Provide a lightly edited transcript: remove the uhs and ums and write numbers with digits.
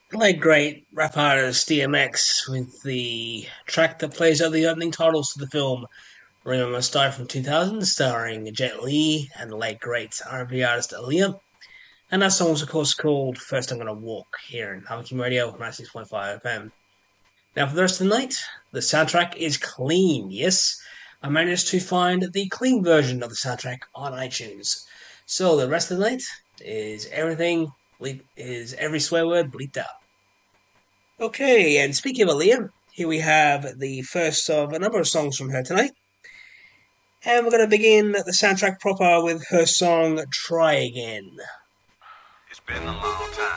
Like great rap artist DMX with the track that plays out the opening titles to the film Remember Star from 2000, starring Jet Li and the late great R&B artist Aaliyah. And that song was, of course, called First I'm Gonna Walk here in Alchemy Radio 96.5 FM. Now, for the rest of the night, the soundtrack is clean, yes. I managed to find the clean version of the soundtrack on iTunes. So the rest of the night is is every swear word bleeped out. Okay, and speaking of Aaliyah, here we have the first of a number of songs from her tonight. And we're going to begin the soundtrack proper with her song Try Again. It's been a long time.